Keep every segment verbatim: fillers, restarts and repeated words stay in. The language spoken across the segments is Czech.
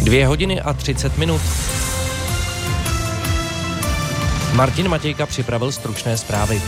Dvě hodiny a třicet minut. Martin Matějka připravil stručné zprávy.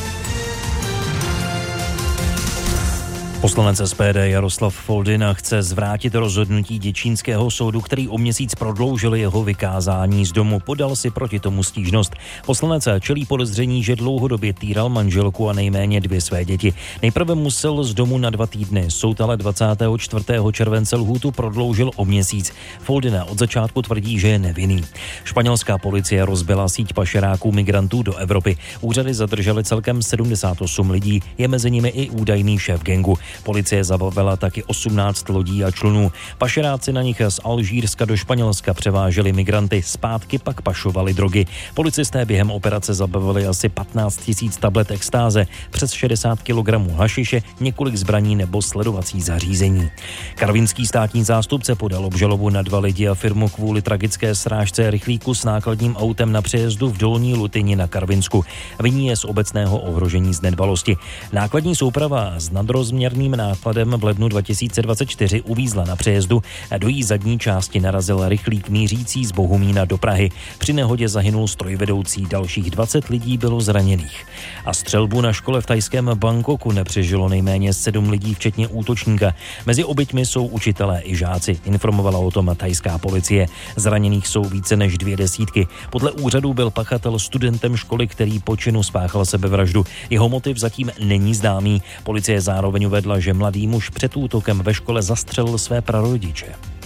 Poslanec S P D Jaroslav Foldyna chce zvrátit rozhodnutí děčínského soudu, který o měsíc prodloužil jeho vykázání z domu. Podal si proti tomu stížnost. Poslanec čelí podezření, že dlouhodobě týral manželku a nejméně dvě své děti. Nejprve musel z domu na dva týdny. Soud ale dvacátého čtvrtého července lhůtu prodloužil o měsíc. Foldyna od začátku tvrdí, že je nevinný. Španělská policie rozbila síť pašeráků migrantů do Evropy. Úřady zadržely celkem sedmdesát osm lidí, je mezi nimi i údajný šéf gangu. Policie zabavila taky osmnáct lodí a člunů. Pašeráci na nich z Alžírska do Španělska převáželi migranty, zpátky pak pašovali drogy. Policisté během operace zabavili asi patnáct tisíc tablet extáze, přes šedesát kilogramů hašiše, několik zbraní nebo sledovací zařízení. Karvinský státní zástupce podal obžalobu na dva lidi a firmu kvůli tragické srážce rychlíku s nákladním autem na přejezdu v Dolní Lutyni na Karvinsku. Viní je z obecného ohrožení z nedbalosti. Nákladní souprava s nadrozměrným nákladem v lednu dva tisíce dvacet čtyři uvízla na přejezdu a do jí zadní části narazil rychlík mířící z Bohumína do Prahy. Při nehodě zahynul strojvedoucí, dalších dvacet lidí bylo zraněných. A střelbu na škole v thajském Bangkoku nepřežilo nejméně sedm lidí, včetně útočníka. Mezi oběťmi jsou učitelé i žáci, informovala o tom thajská policie. Zraněných jsou více než dvě desítky. Podle úřadu byl pachatel studentem školy, který po činu spáchal sebevraždu. Jeho motiv zatím není známý. Policie zároveň uvedla, že mladý muž před útokem ve škole zastřelil své prarodiče.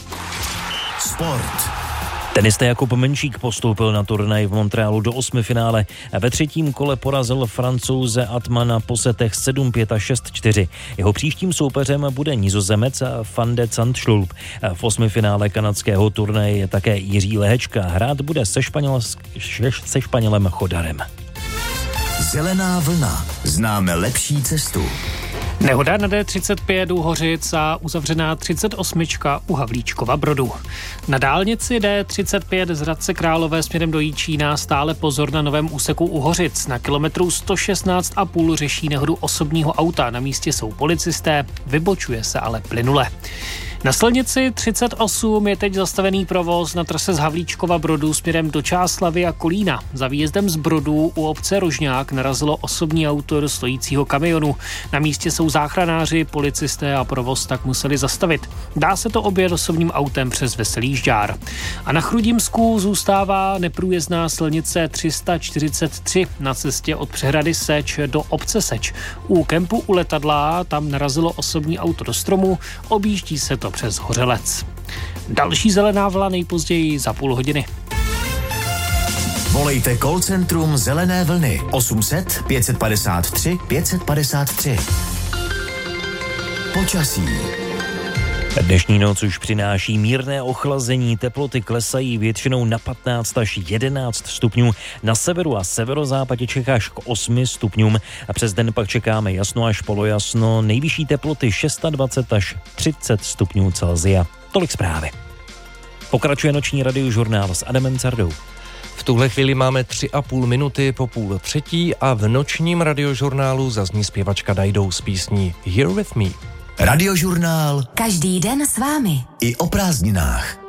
Sport. Tenista Jakub Menšík postoupil na turnaj v Montrealu do osmifinále. Ve třetím kole porazil Francouze Atmana po setech sedm pět a šest čtyři. Jeho příštím soupeřem bude Nizozemec Van de Zandschulp. V osmifinále kanadského turnaje je také Jiří Lehečka. Hrát bude se, Španěl, se Španělem Chodarem. Zelená vlna. Známe lepší cestu. Nehoda na D třicet pět u Hořic a uzavřená třicet osm u Havlíčkova Brodu. Na dálnici D třicet pět z Hradce Králové směrem do Jičína stále pozor na novém úseku u Hořic. Na kilometru sto šestnáct a půl řeší nehodu osobního auta. Na místě jsou policisté, vybočuje se ale plynule. Na silnici třicet osm je teď zastavený provoz na trase z Havlíčkova Brodu směrem do Čáslavy a Kolína. Za výjezdem z Brodu u obce Rožňák narazilo osobní auto do stojícího kamionu. Na místě jsou záchranáři, policisté a provoz tak museli zastavit. Dá se to objet osobním autem přes Veselý Žďár. A na Chrudimsku zůstává neprůjezdná silnice tři sta čtyřicet tři na cestě od přehrady Seč do obce Seč. U kempu u Letadla tam narazilo osobní auto do stromu, objíždí se to přes Hořelec. Další zelená vlna nejpozději za půl hodiny. Volejte call centrum Zelené vlny osm set pět padesát tři pět padesát tři. Počasí. Dnešní noc už přináší mírné ochlazení, teploty klesají většinou na patnáct až jedenáct stupňů, na severu a severozápadě Čech až k osmi stupňům a přes den pak čekáme jasno až polojasno, nejvyšší teploty dvacet šest až třicet stupňů Celsia. Tolik zprávy. Pokračuje noční radiožurnál s Adamem Cardou. V tuhle chvíli máme tři a půl minuty po půl třetí a v nočním radiožurnálu zazní zpěvačka Dajdou s písní Here With Me. Radiožurnál. Každý den s vámi. I o prázdninách.